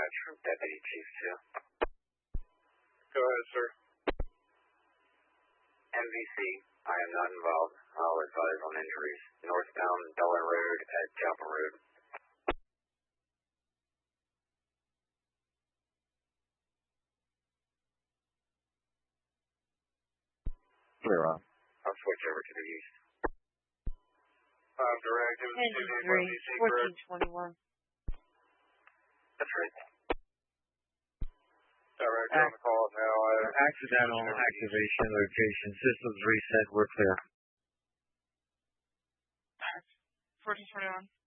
dispatch from Deputy Chief 2. Go ahead, sir. MVC, I am not involved. I'll advise on injuries. Northbound Dollar Road at Chapel Road. Clear on. I'll switch over to the east. Direct. It was 1421. That's right. Direct, on the call now. Accidental activation location. Systems reset. We're clear. 1421.